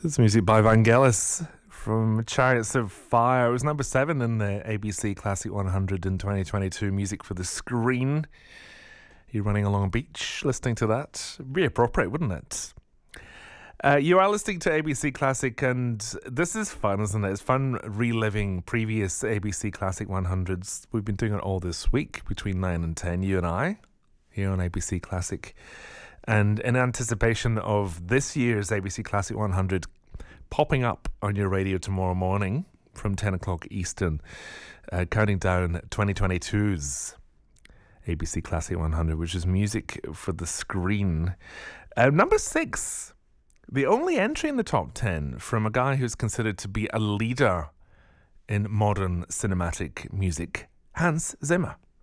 This music by Vangelis from Chariots of Fire. It was number 7 in the ABC Classic 100 in 2022. Music for the screen. You're running along a beach listening to that. Be appropriate, wouldn't it? You are listening to ABC Classic, and this is fun, isn't it? It's fun reliving previous ABC Classic 100s. We've been doing it all this week between 9 and 10, you and I, here on ABC Classic. And in anticipation of this year's ABC Classic 100 popping up on your radio tomorrow morning from 10 o'clock Eastern, counting down 2022's ABC Classic 100, which is music for the screen. Number 6, the only entry in the top 10 from a guy who's considered to be a leader in modern cinematic music, Hans Zimmer.